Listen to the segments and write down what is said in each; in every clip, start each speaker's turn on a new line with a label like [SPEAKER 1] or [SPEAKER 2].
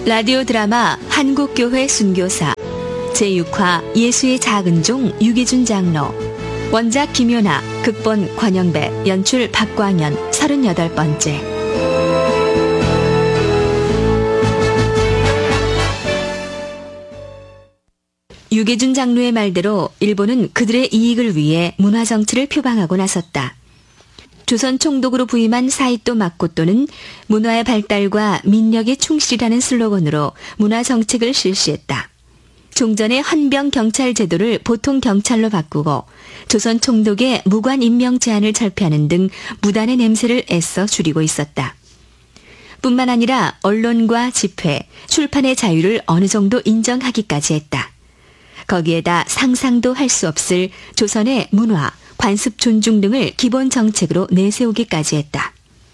[SPEAKER 1] 라디오 드라마 한국교회 순교사 제6화 예수의 작은 종 유기준 장로. 원작 김효나, 극본 권영배, 연출 박광현. 38번째. 유기준 장로의 말대로 일본은 그들의 이익을 위해 문화정치를 표방하고 나섰다. 조선 총독으로 부임한 사이토 마코토는 문화의 발달과 민력의 충실이라는 슬로건으로 문화정책을 실시했다. 종전의 헌병 경찰 제도를 보통 경찰로 바꾸고 조선 총독의 무관 임명 제한을 철폐하는 등 무단의 냄새를 애써 줄이고 있었다. 뿐만 아니라 언론과 집회, 출판의 자유를 어느 정도 인정하기까지 했다. 거기에다 상상도 할 수 없을 조선의 문화, 관습 존중 등을 기본 정책으로 내세우기까지 했다.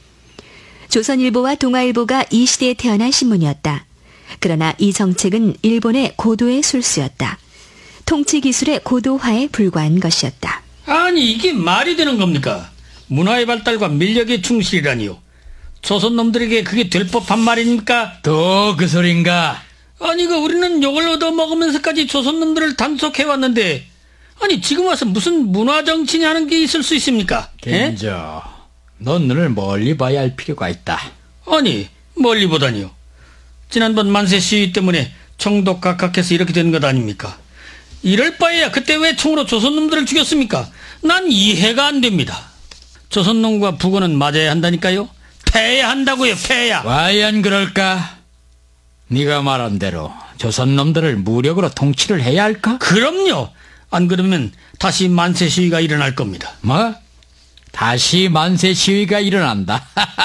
[SPEAKER 1] 조선일보와 동아일보가 이 시대에 태어난 신문이었다. 그러나 이 정책은 일본의 고도의 술수였다. 통치 기술의 고도화에 불과한 것이었다.
[SPEAKER 2] 아니, 이게 말이 되는 겁니까? 문화의 발달과 민력의 충실이라니요. 조선 놈들에게 그게 될 법한 말입니까?
[SPEAKER 3] 또 그 소린가?
[SPEAKER 2] 아니, 우리는 욕을 얻어먹으면서까지 조선 놈들을 단속해왔는데, 아니, 지금 와서 무슨 문화정치냐는 게 있을 수 있습니까?
[SPEAKER 3] 겐저, 넌 눈을 멀리 봐야 할 필요가 있다.
[SPEAKER 2] 아니, 멀리 보다니요. 지난번 만세 시위 때문에 총독 각각해서 이렇게 된 것 아닙니까? 이럴 바에야 그때 왜 총으로 조선놈들을 죽였습니까? 난 이해가 안 됩니다. 조선놈과 북어는 맞아야 한다니까요. 패야 한다고요, 패야.
[SPEAKER 3] 과연 그럴까? 네가 말한 대로 조선놈들을 무력으로 통치를 해야 할까?
[SPEAKER 2] 그럼요. 안 그러면 다시 만세 시위가 일어날 겁니다.
[SPEAKER 3] 뭐? 다시 만세 시위가 일어난다?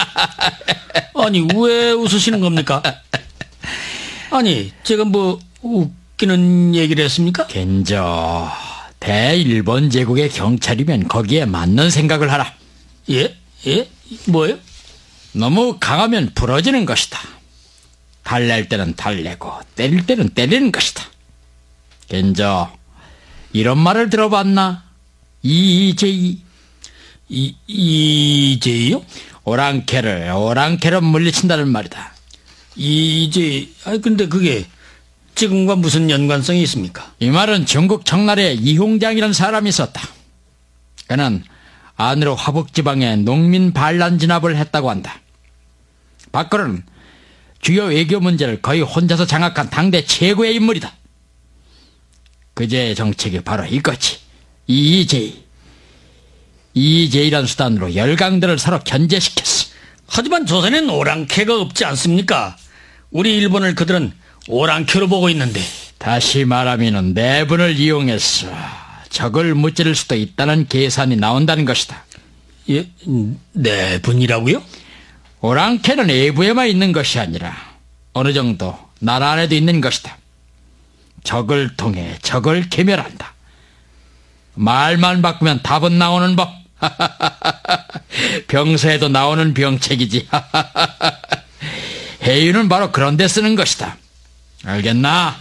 [SPEAKER 2] 아니, 왜 웃으시는 겁니까? 아니, 제가 뭐 웃기는 얘기를 했습니까?
[SPEAKER 3] 겐저, 대일본 제국의 경찰이면 거기에 맞는 생각을 하라.
[SPEAKER 2] 예? 예? 뭐예요?
[SPEAKER 3] 너무 강하면 부러지는 것이다. 달랠 때는 달래고 때릴 때는 때리는 것이다. 겐저, 이런 말을 들어봤나? 이재희.
[SPEAKER 2] 이재희요?
[SPEAKER 3] 오랑캐를 물리친다는 말이다.
[SPEAKER 2] 이재희. 아니, 근데 그게 지금과 무슨 연관성이 있습니까?
[SPEAKER 3] 이 말은 중국 청나라에 이홍장이라는 사람이 있었다. 그는 안으로 화북지방에 농민 반란 진압을 했다고 한다. 박근혜는 주요 외교 문제를 거의 혼자서 장악한 당대 최고의 인물이다. 그제의 정책이 바로 이거지. 이재희란 수단으로 열강들을 서로 견제시켰어.
[SPEAKER 2] 하지만 조선엔 오랑캐가 없지 않습니까? 우리 일본을 그들은 오랑캐로 보고 있는데.
[SPEAKER 3] 다시 말하면 내분을 이용해서 적을 무찌를 수도 있다는 계산이 나온다는 것이다.
[SPEAKER 2] 예? 내분이라고요?
[SPEAKER 3] 오랑캐는 외부에만 있는 것이 아니라 어느 정도 나라 안에도 있는 것이다. 적을 통해 적을 괴멸한다. 말만 바꾸면 답은 나오는 법. 병서에도 나오는 병책이지. 해유는 바로 그런 데 쓰는 것이다. 알겠나?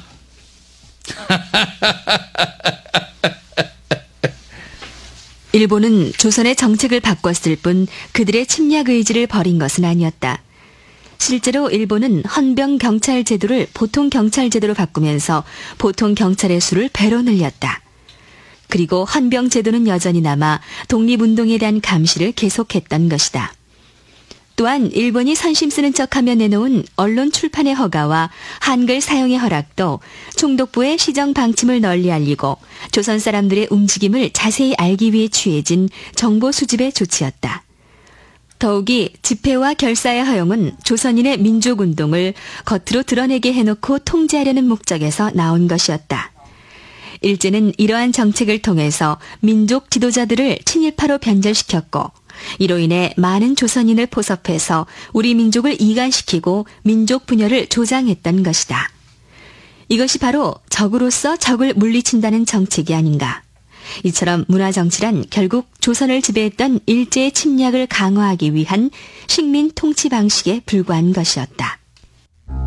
[SPEAKER 1] 일본은 조선의 정책을 바꿨을 뿐 그들의 침략 의지를 버린 것은 아니었다. 실제로 일본은 헌병 경찰 제도를 보통 경찰 제도로 바꾸면서 보통 경찰의 수를 배로 늘렸다. 그리고 헌병 제도는 여전히 남아 독립운동에 대한 감시를 계속했던 것이다. 또한 일본이 선심 쓰는 척하며 내놓은 언론 출판의 허가와 한글 사용의 허락도 총독부의 시정 방침을 널리 알리고 조선 사람들의 움직임을 자세히 알기 위해 취해진 정보 수집의 조치였다. 더욱이 집회와 결사의 허용은 조선인의 민족운동을 겉으로 드러내게 해놓고 통제하려는 목적에서 나온 것이었다. 일제는 이러한 정책을 통해서 민족 지도자들을 친일파로 변절시켰고 이로 인해 많은 조선인을 포섭해서 우리 민족을 이간시키고 민족 분열을 조장했던 것이다. 이것이 바로 적으로서 적을 물리친다는 정책이 아닌가. 이처럼 문화정치란 결국 조선을 지배했던 일제의 침략을 강화하기 위한 식민 통치 방식에 불과한 것이었다.